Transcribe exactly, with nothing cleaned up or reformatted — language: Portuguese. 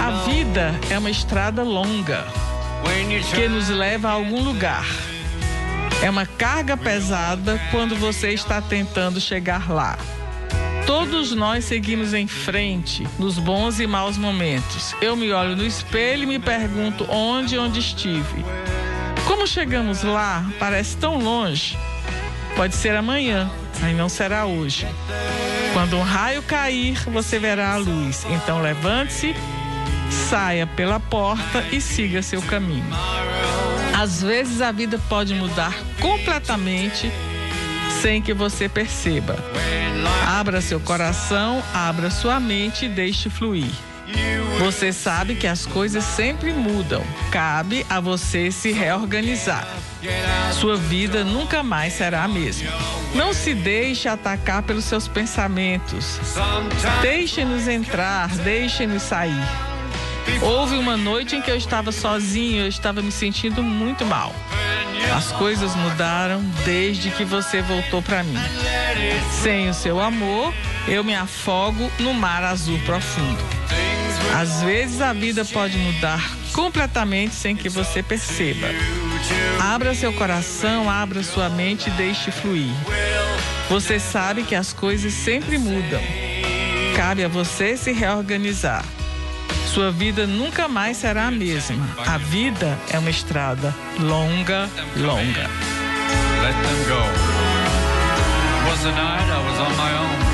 A vida é uma estrada longa que nos leva a algum lugar. É uma carga pesada quando você está tentando chegar lá. Todos nós seguimos em frente, nos bons e maus momentos. Eu me olho no espelho e me pergunto onde, onde estive. Como chegamos lá, parece tão longe. Pode ser amanhã, mas não será hoje. Quando um raio cair, você verá a luz. Então levante-se, saia pela porta e siga seu caminho. Às vezes a vida pode mudar completamente sem que você perceba. Abra seu coração, abra sua mente e deixe fluir. Você sabe que as coisas sempre mudam. Cabe a você se reorganizar. Sua vida nunca mais será a mesma. Não se deixe atacar pelos seus pensamentos. Deixe-nos entrar, deixe-nos sair. Houve uma noite em que eu estava sozinho, eu estava me sentindo muito mal. As coisas mudaram desde que você voltou para mim. Sem o seu amor, eu me afogo no mar azul profundo. Às vezes a vida pode mudar completamente sem que você perceba. Abra seu coração, abra sua mente e deixe fluir. Você sabe que as coisas sempre mudam. Cabe a você se reorganizar. Sua vida nunca mais será a mesma. A vida é uma estrada longa, longa. Let them go. It was the night I was on my own.